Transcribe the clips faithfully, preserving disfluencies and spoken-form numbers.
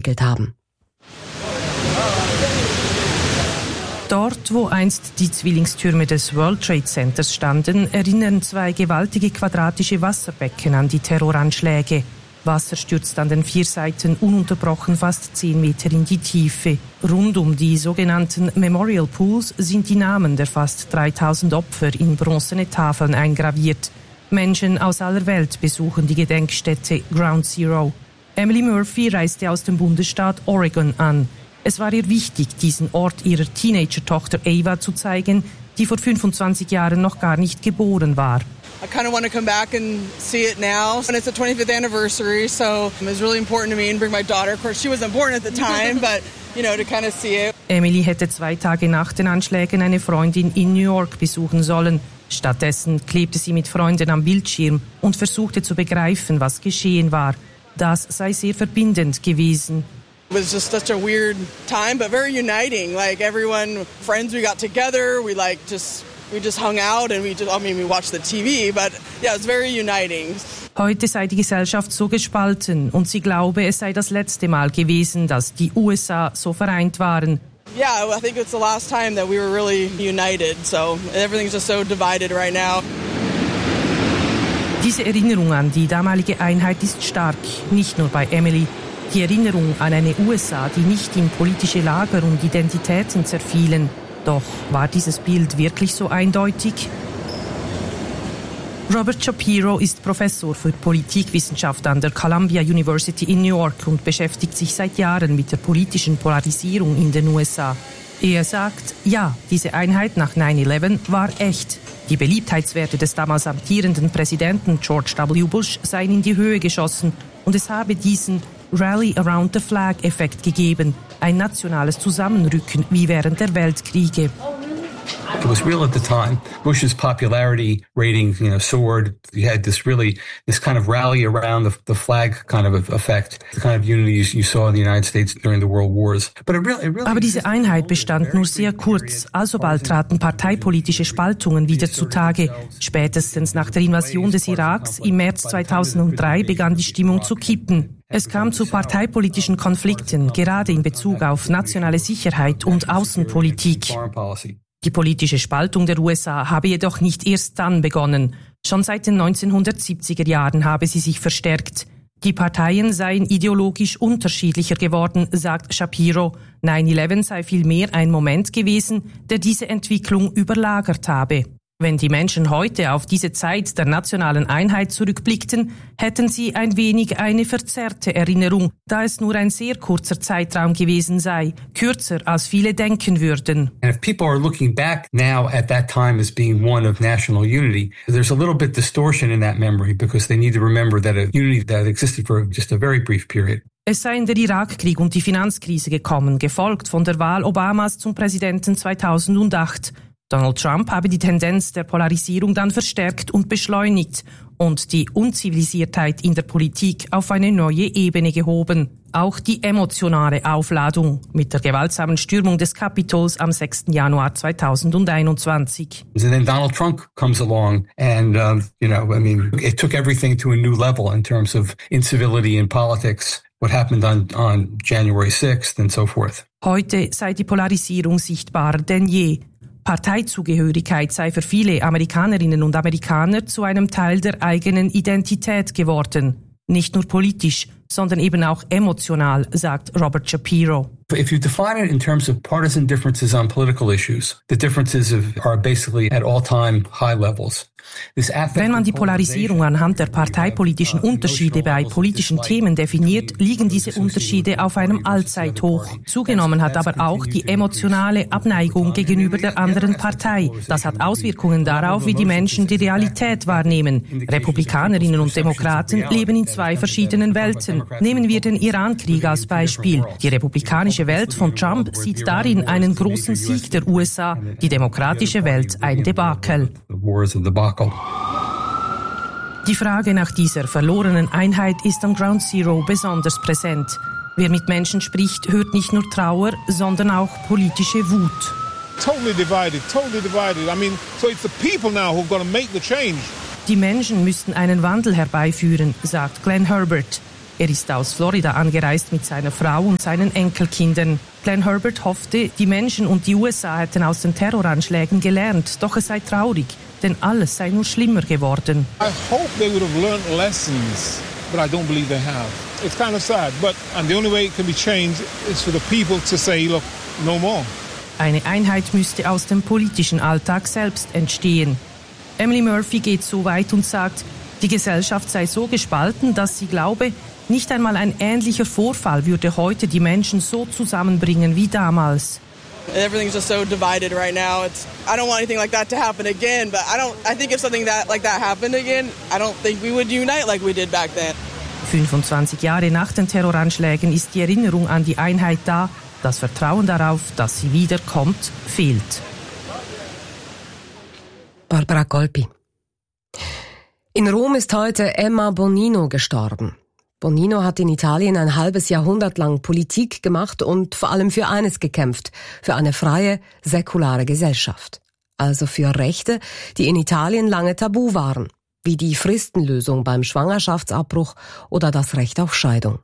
entwickelt haben. Dort, wo einst die Zwillingstürme des World Trade Centers standen, erinnern zwei gewaltige quadratische Wasserbecken an die Terroranschläge. Wasser stürzt an den vier Seiten ununterbrochen fast zehn Meter in die Tiefe. Rund um die sogenannten Memorial Pools sind die Namen der fast dreitausend Opfer in bronzene Tafeln eingraviert. Menschen aus aller Welt besuchen die Gedenkstätte Ground Zero. Emily Murphy reiste aus dem Bundesstaat Oregon an. Es war ihr wichtig, diesen Ort ihrer Teenager-Tochter Ava zu zeigen, die vor fünfundzwanzig Jahren noch gar nicht geboren war. I kind of want to come back and see it now. And it's the twenty-fifth anniversary, so it was really important to me and bring my daughter. Of course, she wasn't born at the time, but, you know, to kind of see it. Emily hätte zwei Tage nach den Anschlägen eine Freundin in New York besuchen sollen. Stattdessen klebte sie mit Freunden am Bildschirm und versuchte zu begreifen, was geschehen war. Das sei sehr verbindend gewesen. It was just such a weird time, but very uniting. Like everyone, friends, we got together. We like just, we just hung out and we just, I mean, we watched the T V, but yeah, it's very uniting. Heute sei die Gesellschaft so gespalten und sie glaube, es sei das letzte Mal gewesen, dass die U S A so vereint waren. Yeah, I think it's the last time that we were really united. So everything's just so divided right now. Diese Erinnerung an die damalige Einheit ist stark, nicht nur bei Emily. Die Erinnerung an eine U S A, die nicht in politische Lager und Identitäten zerfielen. Doch war dieses Bild wirklich so eindeutig? Robert Shapiro ist Professor für Politikwissenschaft an der Columbia University in New York und beschäftigt sich seit Jahren mit der politischen Polarisierung in den U S A. Er sagt, ja, diese Einheit nach nine eleven war echt. Die Beliebtheitswerte des damals amtierenden Präsidenten George W. Bush seien in die Höhe geschossen und es habe diesen Rally-Around-the-Flag-Effekt gegeben, ein nationales Zusammenrücken wie während der Weltkriege. It was real at the time. Bush's popularity rating, you know, soared. You had this really, this kind of rally around the, the flag kind of effect, the kind of unity you saw in the United States during the World Wars. But it really, it really Aber diese Einheit bestand nur sehr kurz. Alsobald traten parteipolitische Spaltungen wieder zutage. Spätestens nach der Invasion des Iraks im März zweitausenddrei begann die Stimmung zu kippen. Es kam zu parteipolitischen Konflikten, gerade in Bezug auf nationale Sicherheit und Außenpolitik. Die politische Spaltung der U S A habe jedoch nicht erst dann begonnen. Schon seit den neunzehnhundertsiebziger Jahren habe sie sich verstärkt. Die Parteien seien ideologisch unterschiedlicher geworden, sagt Shapiro. nine eleven sei vielmehr ein Moment gewesen, der diese Entwicklung überlagert habe. Wenn die Menschen heute auf diese Zeit der nationalen Einheit zurückblickten, hätten sie ein wenig eine verzerrte Erinnerung, da es nur ein sehr kurzer Zeitraum gewesen sei, kürzer als viele denken würden. And if people are looking back now at that time as being one of national unity, there's a little bit distortion in that memory because they need to remember that a unity that existed for just a very brief period. Es seien der Irakkrieg und die Finanzkrise gekommen, gefolgt von der Wahl Obamas zum Präsidenten zweitausendacht. Donald Trump habe die Tendenz der Polarisierung dann verstärkt und beschleunigt und die Unzivilisiertheit in der Politik auf eine neue Ebene gehoben. Auch die emotionale Aufladung mit der gewaltsamen Stürmung des Kapitols am sechsten Januar zweitausendeinundzwanzig. And then Donald Trump comes along and, um, you know, I mean, it took everything to a new level in terms of incivility in politics, what happened on, on January sixth and so forth. Heute sei die Polarisierung sichtbarer denn je. Parteizugehörigkeit sei für viele Amerikanerinnen und Amerikaner zu einem Teil der eigenen Identität geworden. Nicht nur politisch, sondern eben auch emotional, sagt Robert Shapiro. If you define it in terms of partisan differences on political issues, the differences are basically at all-time high levels. Wenn man die Polarisierung anhand der parteipolitischen Unterschiede bei politischen Themen definiert, liegen diese Unterschiede auf einem Allzeithoch. Zugenommen hat aber auch die emotionale Abneigung gegenüber der anderen Partei. Das hat Auswirkungen darauf, wie die Menschen die Realität wahrnehmen. Republikanerinnen und Demokraten leben in zwei verschiedenen Welten. Nehmen wir den Irankrieg als Beispiel. Die republikanische Welt von Trump sieht darin einen großen Sieg der U S A, die demokratische Welt ein Debakel. Die Frage nach dieser verlorenen Einheit ist am Ground Zero besonders präsent. Wer mit Menschen spricht, hört nicht nur Trauer, sondern auch politische Wut. Totally divided, totally divided. I mean, so it's the people now who've got to make the change. Die Menschen müssten einen Wandel herbeiführen, sagt Glenn Herbert. Er ist aus Florida angereist mit seiner Frau und seinen Enkelkindern. Glenn Herbert hoffte, die Menschen und die U S A hätten aus den Terroranschlägen gelernt. Doch es sei traurig, denn alles sei nur schlimmer geworden. I hope they would have learned lessons, but I don't believe they have. It's kind of sad, but and the only way it can be changed is for the people to say, look, no more. Eine Einheit müsste aus dem politischen Alltag selbst entstehen. Emily Murphy geht so weit und sagt, die Gesellschaft sei so gespalten, dass sie glaube, nicht einmal ein ähnlicher Vorfall würde heute die Menschen so zusammenbringen wie damals. Everything's just so divided right now. It's I don't want anything like that to happen again, but I don't I think if something that like that happened again, I don't think we would unite like we did back then. fünfundzwanzig Jahre nach den Terroranschlägen ist die Erinnerung an die Einheit da. Das Vertrauen darauf, dass sie wiederkommt, fehlt. Barbara Colpi. In Rom ist heute Emma Bonino gestorben. Bonino hat in Italien ein halbes Jahrhundert lang Politik gemacht und vor allem für eines gekämpft, für eine freie, säkulare Gesellschaft. Also für Rechte, die in Italien lange tabu waren, wie die Fristenlösung beim Schwangerschaftsabbruch oder das Recht auf Scheidung.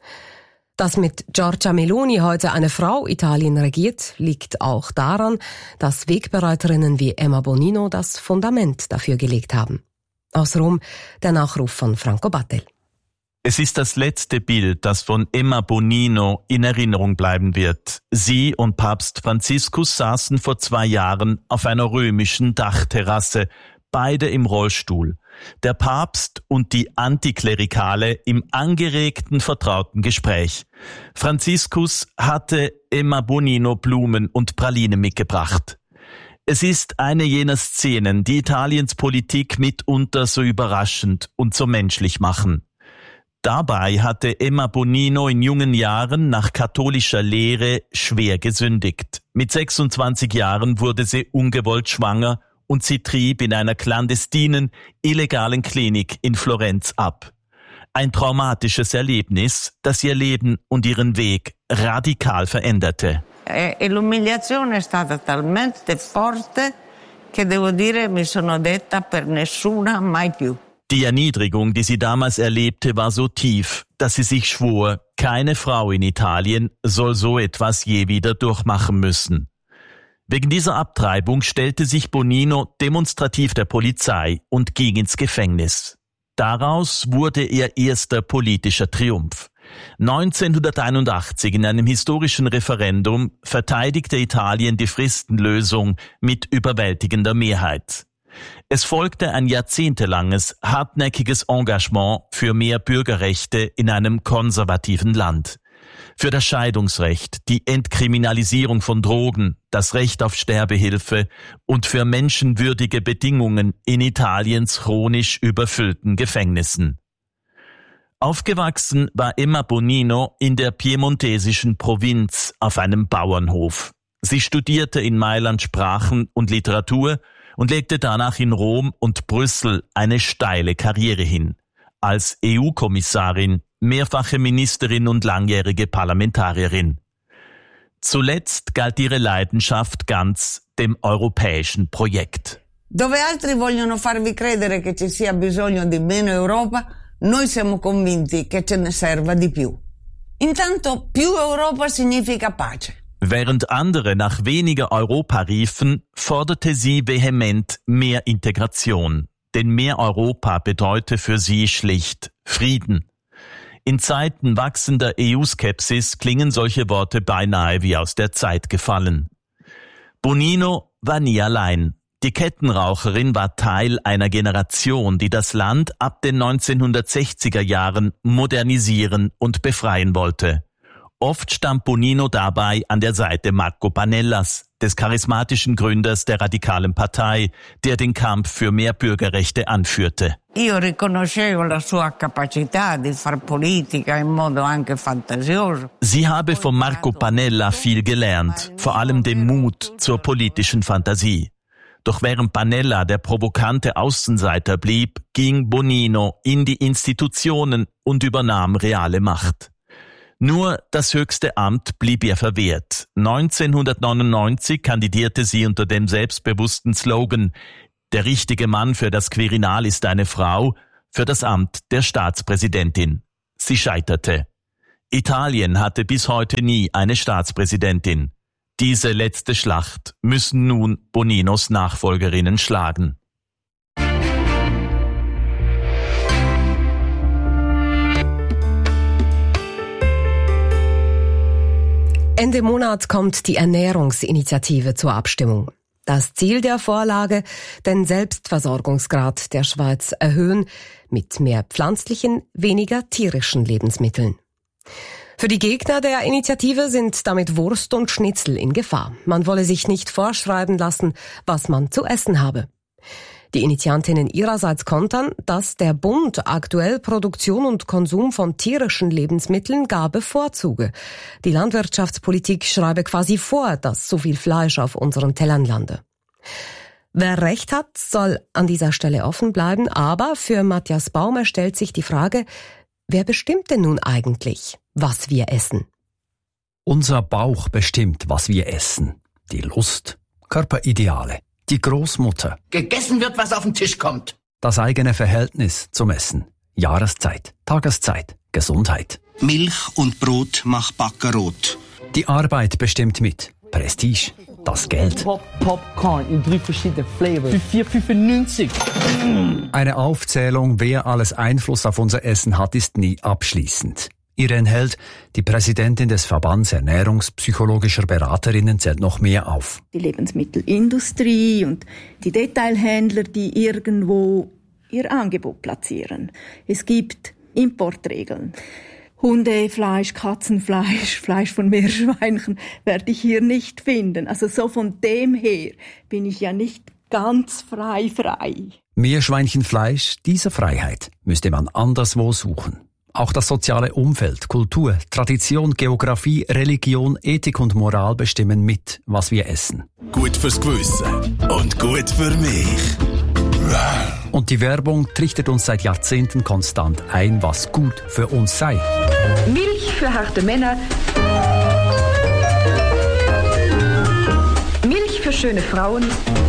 Dass mit Giorgia Meloni heute eine Frau Italien regiert, liegt auch daran, dass Wegbereiterinnen wie Emma Bonino das Fundament dafür gelegt haben. Aus Rom der Nachruf von Franco Battel. Es ist das letzte Bild, das von Emma Bonino in Erinnerung bleiben wird. Sie und Papst Franziskus saßen vor zwei Jahren auf einer römischen Dachterrasse, beide im Rollstuhl. Der Papst und die Antiklerikale im angeregten, vertrauten Gespräch. Franziskus hatte Emma Bonino Blumen und Praline mitgebracht. Es ist eine jener Szenen, die Italiens Politik mitunter so überraschend und so menschlich machen. Dabei hatte Emma Bonino in jungen Jahren nach katholischer Lehre schwer gesündigt. Mit sechsundzwanzig Jahren wurde sie ungewollt schwanger und sie trieb in einer clandestinen, illegalen Klinik in Florenz ab. Ein traumatisches Erlebnis, das ihr Leben und ihren Weg radikal veränderte. E l'umiliazione è stata talmente forte che devo dire mi sono detta per nessuna mai più. Die Erniedrigung, die sie damals erlebte, war so tief, dass sie sich schwor, keine Frau in Italien soll so etwas je wieder durchmachen müssen. Wegen dieser Abtreibung stellte sich Bonino demonstrativ der Polizei und ging ins Gefängnis. Daraus wurde ihr erster politischer Triumph. neunzehnhunderteinundachtzig in einem historischen Referendum verteidigte Italien die Fristenlösung mit überwältigender Mehrheit. Es folgte ein jahrzehntelanges, hartnäckiges Engagement für mehr Bürgerrechte in einem konservativen Land. Für das Scheidungsrecht, die Entkriminalisierung von Drogen, das Recht auf Sterbehilfe und für menschenwürdige Bedingungen in Italiens chronisch überfüllten Gefängnissen. Aufgewachsen war Emma Bonino in der piemontesischen Provinz auf einem Bauernhof. Sie studierte in Mailand Sprachen und Literatur und legte danach in Rom und Brüssel eine steile Karriere hin. Als E U-Kommissarin, mehrfache Ministerin und langjährige Parlamentarierin. Zuletzt galt ihre Leidenschaft ganz dem europäischen Projekt. Dove altri vogliono farvi credere che ci sia bisogno di meno Europa, noi siamo convinti che ce ne serva di più. Intanto più Europa significa pace. Während andere nach weniger Europa riefen, forderte sie vehement mehr Integration. Denn mehr Europa bedeute für sie schlicht Frieden. In Zeiten wachsender E U-Skepsis klingen solche Worte beinahe wie aus der Zeit gefallen. Bonino war nie allein. Die Kettenraucherin war Teil einer Generation, die das Land ab den neunzehnhundertsechziger Jahren modernisieren und befreien wollte. Oft stand Bonino dabei an der Seite Marco Pannellas, des charismatischen Gründers der radikalen Partei, der den Kampf für mehr Bürgerrechte anführte. Io riconoscevo la sua capacità di far politica in modo anche fantasioso. Sie habe von Marco Pannella viel gelernt, vor allem den Mut zur politischen Fantasie. Doch während Pannella der provokante Außenseiter blieb, ging Bonino in die Institutionen und übernahm reale Macht. Nur das höchste Amt blieb ihr verwehrt. neunzehnhundertneunundneunzig kandidierte sie unter dem selbstbewussten Slogan: Der richtige Mann für das Quirinal ist eine Frau, für das Amt der Staatspräsidentin. Sie scheiterte. Italien hatte bis heute nie eine Staatspräsidentin. Diese letzte Schlacht müssen nun Boninos Nachfolgerinnen schlagen. Ende Monat kommt die Ernährungsinitiative zur Abstimmung. Das Ziel der Vorlage, den Selbstversorgungsgrad der Schweiz erhöhen, mit mehr pflanzlichen, weniger tierischen Lebensmitteln. Für die Gegner der Initiative sind damit Wurst und Schnitzel in Gefahr. Man wolle sich nicht vorschreiben lassen, was man zu essen habe. Die Initiantinnen ihrerseits kontern, dass der Bund aktuell Produktion und Konsum von tierischen Lebensmitteln gar bevorzuge. Die Landwirtschaftspolitik schreibe quasi vor, dass so viel Fleisch auf unseren Tellern lande. Wer Recht hat, soll an dieser Stelle offen bleiben, aber für Matthias Baumer stellt sich die Frage, wer bestimmt denn nun eigentlich, was wir essen? Unser Bauch bestimmt, was wir essen. Die Lust, Körperideale. Die Großmutter. Gegessen wird, was auf den Tisch kommt. Das eigene Verhältnis zum Essen. Jahreszeit, Tageszeit, Gesundheit. Milch und Brot macht Backen rot. Die Arbeit bestimmt mit. Prestige, das Geld. Pop Popcorn in drei verschiedenen Flavors für vier fünfundneunzig. Eine Aufzählung, wer alles Einfluss auf unser Essen hat, ist nie abschließend. Irene Held, die Präsidentin des Verbands ernährungspsychologischer Beraterinnen, zählt noch mehr auf. Die Lebensmittelindustrie und die Detailhändler, die irgendwo ihr Angebot platzieren. Es gibt Importregeln. Hundefleisch, Katzenfleisch, Fleisch von Meerschweinchen werde ich hier nicht finden. Also so von dem her bin ich ja nicht ganz frei frei. Meerschweinchenfleisch, diese Freiheit müsste man anderswo suchen. Auch das soziale Umfeld, Kultur, Tradition, Geografie, Religion, Ethik und Moral bestimmen mit, was wir essen. Gut fürs Gewissen und gut für mich. Und die Werbung trichtert uns seit Jahrzehnten konstant ein, was gut für uns sei. Milch für harte Männer. Milch für schöne Frauen.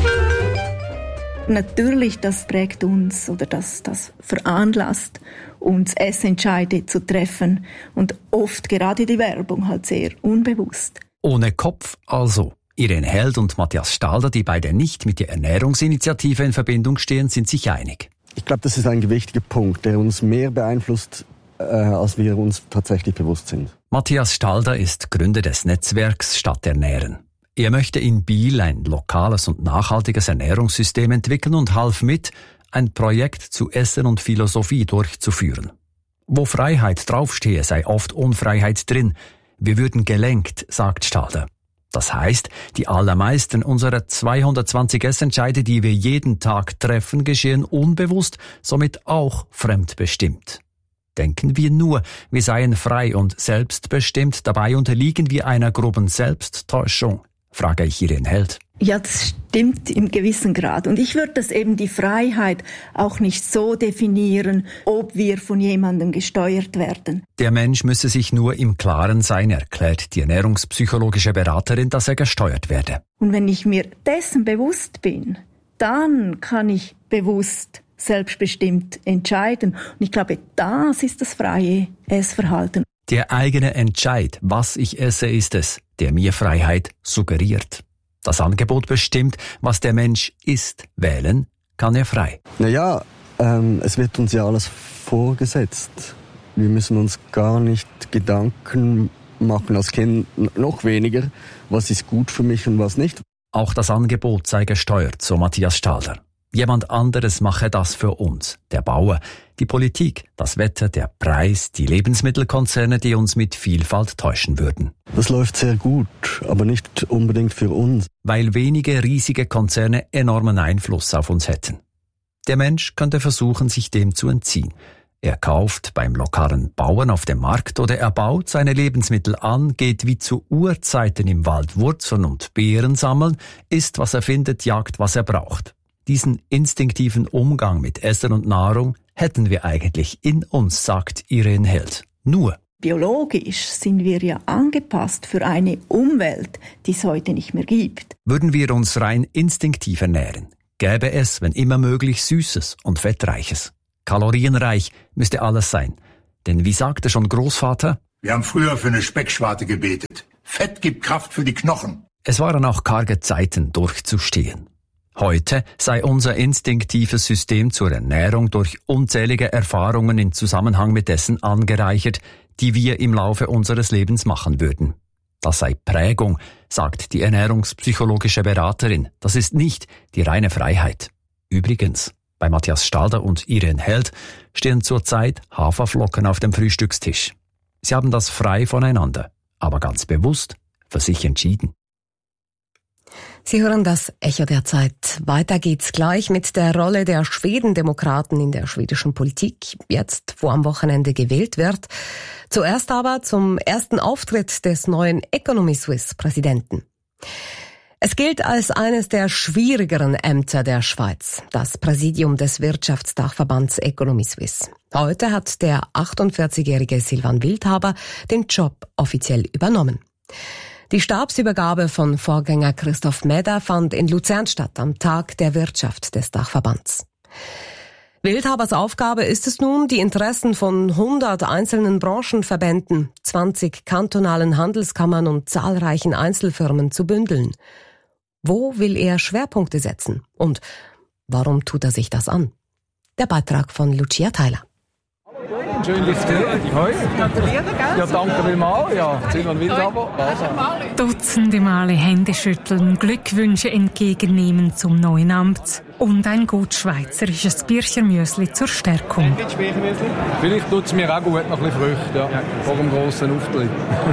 Natürlich, das prägt uns oder das, das veranlasst uns, Essentscheide zu treffen. Und oft gerade die Werbung halt sehr unbewusst. Ohne Kopf also. Irene Held und Matthias Stalder, die beide nicht mit der Ernährungsinitiative in Verbindung stehen, sind sich einig. Ich glaube, das ist ein gewichtiger Punkt, der uns mehr beeinflusst, äh, als wir uns tatsächlich bewusst sind. Matthias Stalder ist Gründer des Netzwerks Stadt Ernähren. Er möchte in Biel ein lokales und nachhaltiges Ernährungssystem entwickeln und half mit, ein Projekt zu Essen und Philosophie durchzuführen. Wo Freiheit draufstehe, sei oft Unfreiheit drin. Wir würden gelenkt, sagt Stalder. Das heißt, die allermeisten unserer zweihundertzwanzig Essentscheide, die wir jeden Tag treffen, geschehen unbewusst, somit auch fremdbestimmt. Denken wir nur, wir seien frei und selbstbestimmt, dabei unterliegen wir einer groben Selbsttäuschung, frage ich Irene Held. Ja, das stimmt im gewissen Grad. Und ich würde das eben die Freiheit auch nicht so definieren, ob wir von jemandem gesteuert werden. Der Mensch müsse sich nur im Klaren sein, erklärt die ernährungspsychologische Beraterin, dass er gesteuert werde. Und wenn ich mir dessen bewusst bin, dann kann ich bewusst, selbstbestimmt entscheiden. Und ich glaube, das ist das freie Essverhalten. Der eigene Entscheid, was ich esse, ist es, der mir Freiheit suggeriert. Das Angebot bestimmt, was der Mensch isst. Wählen kann er frei. Naja, ähm, es wird uns ja alles vorgesetzt. Wir müssen uns gar nicht Gedanken machen als Kind, noch weniger, was ist gut für mich und was nicht. Auch das Angebot sei gesteuert, so Matthias Stalder. Jemand anderes mache das für uns. Der Bauer, die Politik, das Wetter, der Preis, die Lebensmittelkonzerne, die uns mit Vielfalt täuschen würden. Das läuft sehr gut, aber nicht unbedingt für uns. Weil wenige riesige Konzerne enormen Einfluss auf uns hätten. Der Mensch könnte versuchen, sich dem zu entziehen. Er kauft beim lokalen Bauern auf dem Markt oder er baut seine Lebensmittel an, geht wie zu Urzeiten im Wald Wurzeln und Beeren sammeln, isst, was er findet, jagt, was er braucht. Diesen instinktiven Umgang mit Essen und Nahrung hätten wir eigentlich in uns, sagt Irene Held. Nur. Biologisch sind wir ja angepasst für eine Umwelt, die es heute nicht mehr gibt. Würden wir uns rein instinktiv ernähren, gäbe es, wenn immer möglich, Süßes und Fettreiches. Kalorienreich müsste alles sein. Denn wie sagte schon Großvater, wir haben früher für eine Speckschwarte gebetet. Fett gibt Kraft für die Knochen. Es waren auch karge Zeiten durchzustehen. Heute sei unser instinktives System zur Ernährung durch unzählige Erfahrungen in Zusammenhang mit dessen angereichert, die wir im Laufe unseres Lebens machen würden. Das sei Prägung, sagt die ernährungspsychologische Beraterin. Das ist nicht die reine Freiheit. Übrigens, bei Matthias Stalder und Irene Held stehen zurzeit Haferflocken auf dem Frühstückstisch. Sie haben das frei voneinander, aber ganz bewusst für sich entschieden. Sie hören das Echo der Zeit. Weiter geht's gleich mit der Rolle der Schwedendemokraten in der schwedischen Politik, jetzt wo am Wochenende gewählt wird. Zuerst aber zum ersten Auftritt des neuen Economy Suisse-Präsidenten. Es gilt als eines der schwierigeren Ämter der Schweiz, das Präsidium des Wirtschaftsdachverbands Economy Suisse. Heute hat der achtundvierzigjährige Silvan Wildhaber den Job offiziell übernommen. Die Stabsübergabe von Vorgänger Christoph Meder fand in Luzern statt, am Tag der Wirtschaft des Dachverbands. Wildhabers Aufgabe ist es nun, die Interessen von hundert einzelnen Branchenverbänden, zwanzig kantonalen Handelskammern und zahlreichen Einzelfirmen zu bündeln. Wo will er Schwerpunkte setzen? Und warum tut er sich das an? Der Beitrag von Lucia Theiler. Schön, dich zu sehen. Hoi. Gratuliere, gell? Ja, danke vielmals. Ja, Silvan Wildhaber. Dutzende Male Hände schütteln, Glückwünsche entgegennehmen zum neuen Amt und ein gut schweizerisches Birchermüsli zur Stärkung. Vielleicht tut es mir auch gut, noch ein bisschen Früchte, ja, vor dem grossen Auftritt.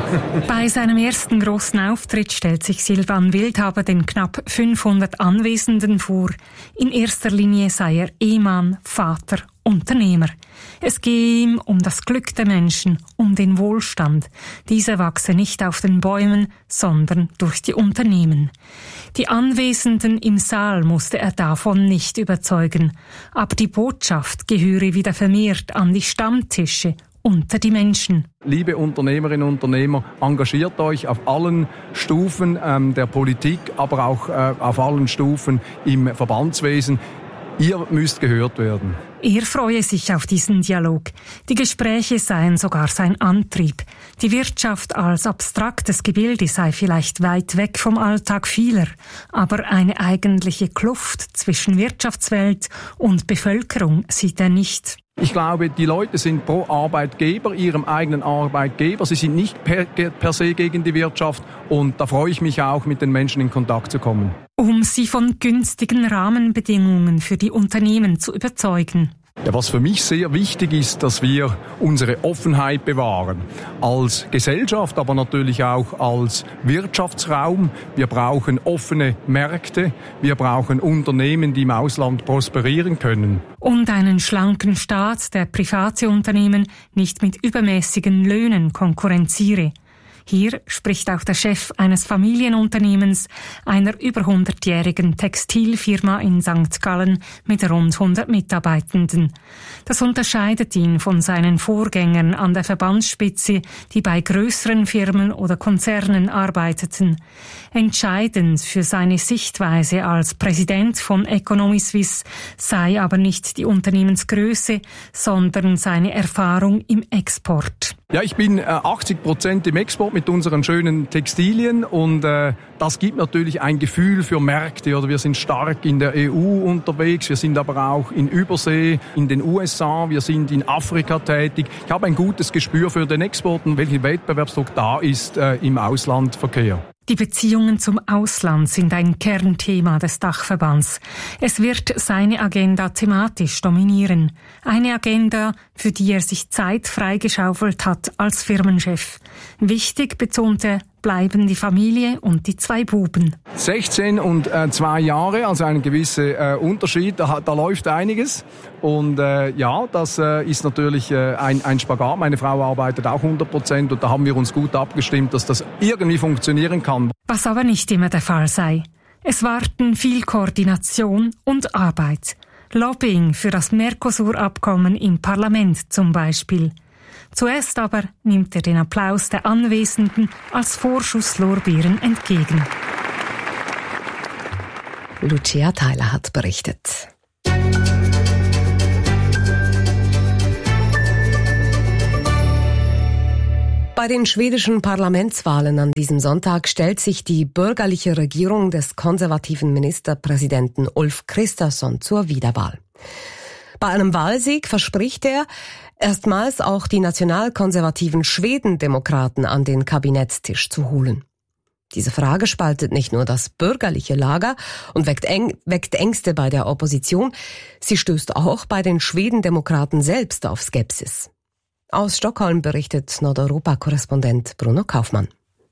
Bei seinem ersten grossen Auftritt stellt sich Silvan Wildhaber den knapp fünfhundert Anwesenden vor. In erster Linie sei er Ehemann, Vater, Unternehmer. Es gehe ihm um das Glück der Menschen, um den Wohlstand. Dieser wachse nicht auf den Bäumen, sondern durch die Unternehmen. Die Anwesenden im Saal musste er davon nicht überzeugen. Aber die Botschaft gehöre wieder vermehrt an die Stammtische unter die Menschen. Liebe Unternehmerinnen und Unternehmer, engagiert euch auf allen Stufen ähm, der Politik, aber auch äh, auf allen Stufen im Verbandswesen. Ihr müsst gehört werden. Er freue sich auf diesen Dialog. Die Gespräche seien sogar sein Antrieb. Die Wirtschaft als abstraktes Gebilde sei vielleicht weit weg vom Alltag vieler, aber eine eigentliche Kluft zwischen Wirtschaftswelt und Bevölkerung sieht er nicht. Ich glaube, die Leute sind pro Arbeitgeber, ihrem eigenen Arbeitgeber. Sie sind nicht per, per se gegen die Wirtschaft und da freue ich mich auch, mit den Menschen in Kontakt zu kommen. Um sie von günstigen Rahmenbedingungen für die Unternehmen zu überzeugen. Ja, was für mich sehr wichtig ist, dass wir unsere Offenheit bewahren. Als Gesellschaft, aber natürlich auch als Wirtschaftsraum. Wir brauchen offene Märkte. Wir brauchen Unternehmen, die im Ausland prosperieren können. Und einen schlanken Staat, der private Unternehmen nicht mit übermäßigen Löhnen konkurrenziere. Hier spricht auch der Chef eines Familienunternehmens, einer über hundertjährigen Textilfirma in Sankt Gallen mit rund hundert Mitarbeitenden. Das unterscheidet ihn von seinen Vorgängern an der Verbandsspitze, die bei größeren Firmen oder Konzernen arbeiteten. Entscheidend für seine Sichtweise als Präsident von Economy Suisse sei aber nicht die Unternehmensgröße, sondern seine Erfahrung im Export. Ja, ich bin äh, achtzig Prozent im Export mit unseren schönen Textilien und äh, das gibt natürlich ein Gefühl für Märkte. Oder wir sind stark in der E U unterwegs, wir sind aber auch in Übersee, in den U S A, wir sind in Afrika tätig. Ich habe ein gutes Gespür für den Export und welchen Wettbewerbsdruck da ist äh, im Auslandverkehr. Die Beziehungen zum Ausland sind ein Kernthema des Dachverbands. Es wird seine Agenda thematisch dominieren. Eine Agenda, für die er sich Zeit freigeschaufelt hat als Firmenchef. Wichtig, betonte er, bleiben die Familie und die zwei Buben. sechzehn und äh, zwei Jahre, also ein gewisser äh, Unterschied, da, da läuft einiges. Und äh, ja, das äh, ist natürlich äh, ein, ein Spagat. Meine Frau arbeitet auch hundert Prozent und da haben wir uns gut abgestimmt, dass das irgendwie funktionieren kann. Was aber nicht immer der Fall sei. Es warten viel Koordination und Arbeit. Lobbying für das Mercosur-Abkommen im Parlament zum Beispiel. Zuerst aber nimmt er den Applaus der Anwesenden als Vorschusslorbeeren entgegen. Lucia Theiler hat berichtet. Bei den schwedischen Parlamentswahlen an diesem Sonntag stellt sich die bürgerliche Regierung des konservativen Ministerpräsidenten Ulf Kristersson zur Wiederwahl. Bei einem Wahlsieg verspricht er, erstmals auch die nationalkonservativen Schwedendemokraten an den Kabinettstisch zu holen. Diese Frage spaltet nicht nur das bürgerliche Lager und weckt, eng, weckt Ängste bei der Opposition, sie stößt auch bei den Schwedendemokraten selbst auf Skepsis. Aus Stockholm berichtet Nordeuropa-Korrespondent Bruno Kaufmann.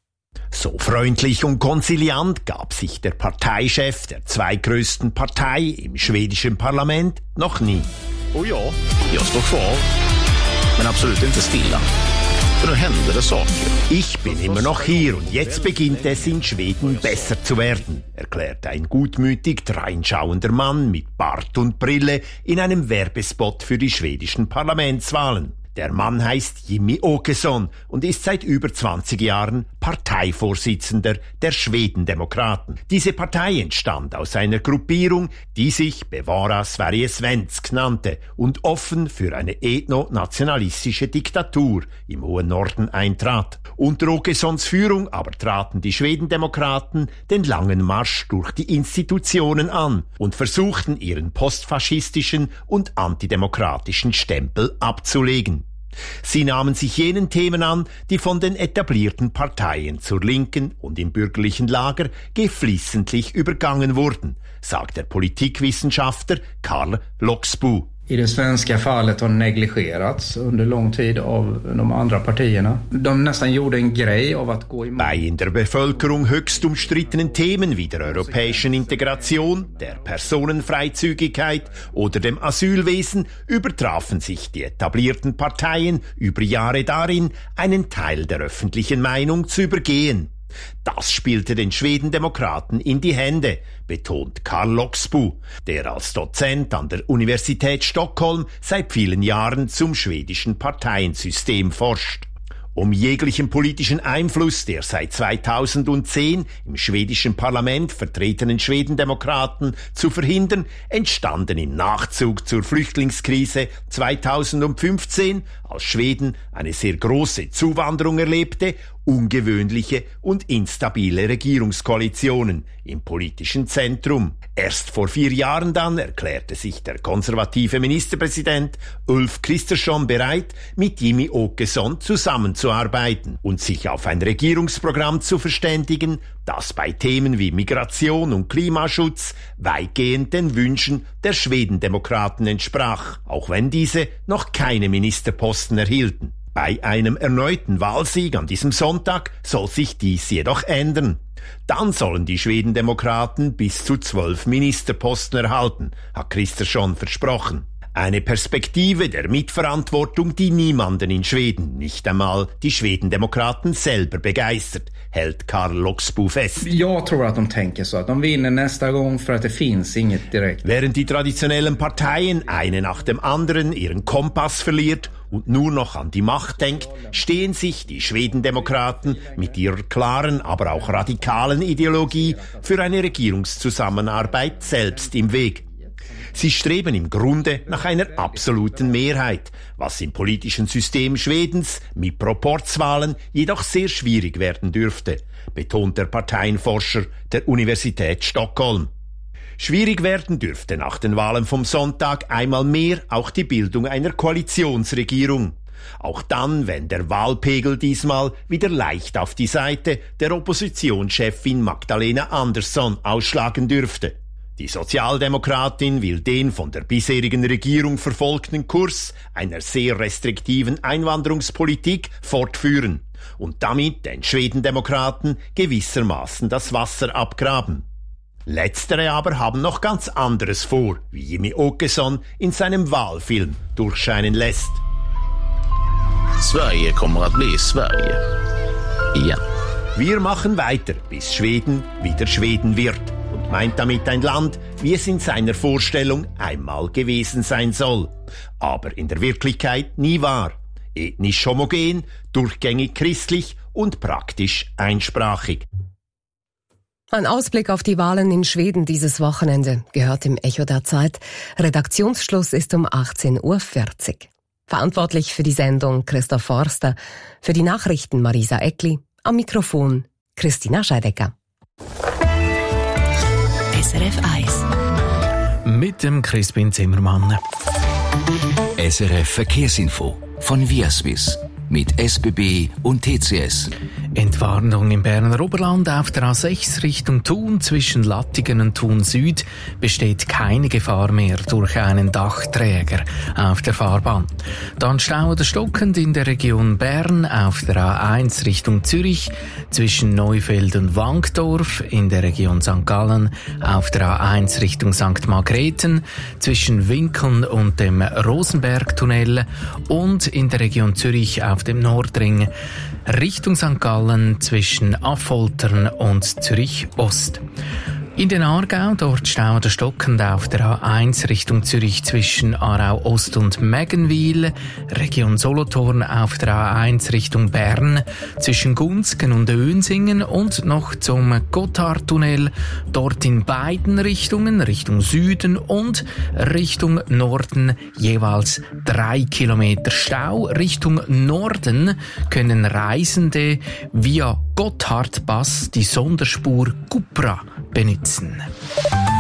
So freundlich und konziliant gab sich der Parteichef der zweitgrößten Partei im schwedischen Parlament noch nie. Och ja, jag står kvar, men absolut inte stilla. För nu händer det saker. Ich bin immer noch hier und jetzt beginnt es in Schweden besser zu werden, erklärt ein gutmütig dreinschauender Mann mit Bart und Brille in einem Werbespot für die schwedischen Parlamentswahlen. Der Mann heißt Jimmie Åkesson und ist seit über zwanzig Jahren Parteivorsitzender der Schwedendemokraten. Diese Partei entstand aus einer Gruppierung, die sich Bevara Sverige Svensk nannte und offen für eine ethno-nationalistische Diktatur im hohen Norden eintrat. Unter Åkessons Führung aber traten die Schwedendemokraten den langen Marsch durch die Institutionen an und versuchten ihren postfaschistischen und antidemokratischen Stempel abzulegen. Sie nahmen sich jenen Themen an, die von den etablierten Parteien zur Linken und im bürgerlichen Lager geflissentlich übergangen wurden, sagt der Politikwissenschaftler Karl Loxbo. I det svenska fallet har negligerats under lång tid av de andra partierna. De nästan gjorde en grej av att gå emot. Bei in der Bevölkerung höchst umstrittenen Themen wie der europäischen Integration, der Personenfreizügigkeit oder dem Asylwesen übertrafen sich die etablierten Parteien über Jahre darin, einen Teil der öffentlichen Meinung zu übergehen. Das spielte den Schwedendemokraten in die Hände, betont Karl Loxbo, der als Dozent an der Universität Stockholm seit vielen Jahren zum schwedischen Parteiensystem forscht. Um jeglichen politischen Einfluss der seit zweitausendzehn im schwedischen Parlament vertretenen Schwedendemokraten zu verhindern, entstanden im Nachzug zur Flüchtlingskrise zweitausendfünfzehn, als Schweden eine sehr große Zuwanderung erlebte, ungewöhnliche und instabile Regierungskoalitionen im politischen Zentrum. Erst vor vier Jahren dann erklärte sich der konservative Ministerpräsident Ulf Kristersson bereit, mit Jimmie Åkesson zusammenzuarbeiten und sich auf ein Regierungsprogramm zu verständigen, das bei Themen wie Migration und Klimaschutz weitgehend den Wünschen der Schwedendemokraten entsprach, auch wenn diese noch keine Ministerposten erhielten. Bei einem erneuten Wahlsieg an diesem Sonntag soll sich dies jedoch ändern. Dann sollen die Schwedendemokraten bis zu zwölf Ministerposten erhalten, hat Kristersson versprochen. Eine Perspektive der Mitverantwortung, die niemanden in Schweden, nicht einmal die Schwedendemokraten selber begeistert, hält Karl Loxbo fest. Jag tror att de tänker så att de vinner nästa gång för att det finns inget direkt. Während die traditionellen Parteien eine nach dem anderen ihren Kompass verliert und nur noch an die Macht denkt, stehen sich die Schwedendemokraten mit ihrer klaren, aber auch radikalen Ideologie für eine Regierungszusammenarbeit selbst im Weg. Sie streben im Grunde nach einer absoluten Mehrheit, was im politischen System Schwedens mit Proporzwahlen jedoch sehr schwierig werden dürfte, betont der Parteienforscher der Universität Stockholm. Schwierig werden dürfte nach den Wahlen vom Sonntag einmal mehr auch die Bildung einer Koalitionsregierung. Auch dann, wenn der Wahlpegel diesmal wieder leicht auf die Seite der Oppositionschefin Magdalena Andersson ausschlagen dürfte. Die Sozialdemokratin will den von der bisherigen Regierung verfolgten Kurs einer sehr restriktiven Einwanderungspolitik fortführen und damit den Schwedendemokraten gewissermaßen das Wasser abgraben. Letztere aber haben noch ganz anderes vor, wie Jimmie Åkesson in seinem Wahlfilm durchscheinen lässt. Sverige kommer att bli Sverige. Igen. Wir machen weiter, bis Schweden wieder Schweden wird. Meint damit ein Land, wie es in seiner Vorstellung einmal gewesen sein soll, aber in der Wirklichkeit nie war. Ethnisch homogen, durchgängig christlich und praktisch einsprachig. Ein Ausblick auf die Wahlen in Schweden dieses Wochenende gehört im Echo der Zeit. Redaktionsschluss ist um achtzehn Uhr vierzig. Verantwortlich für die Sendung Christoph Forster, für die Nachrichten Marisa Eckli, am Mikrofon Christina Scheidecker. S R F eins. Mit dem Crispin Zimmermann. S R F Verkehrsinfo von Viaswiss mit S B B und T C S. Entwarnung im Berner Oberland auf der A sechs Richtung Thun zwischen Lattingen und Thun Süd besteht keine Gefahr mehr durch einen Dachträger auf der Fahrbahn. Dann Stau oder stockend in der Region Bern auf der A eins Richtung Zürich zwischen Neufeld und Wankdorf, in der Region Sankt Gallen auf der A eins Richtung Sankt Margrethen zwischen Winkeln und dem Rosenbergtunnel und in der Region Zürich auf dem Nordring Richtung Sankt Gallen zwischen Affoltern und Zürich Ost. In den Aargau, dort Stau oder stockend auf der A eins Richtung Zürich zwischen Aarau Ost und Meggenwil, Region Solothurn auf der A eins Richtung Bern zwischen Gunzgen und Önsingen und noch zum Gotthardtunnel, dort in beiden Richtungen, Richtung Süden und Richtung Norden jeweils drei Kilometer Stau. Richtung Norden können Reisende via Gotthardpass die Sonderspur Cupra benutzen.